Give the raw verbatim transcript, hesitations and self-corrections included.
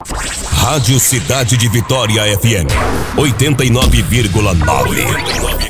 Rádio Cidade de Vitória F M oitenta e nove vírgula nove.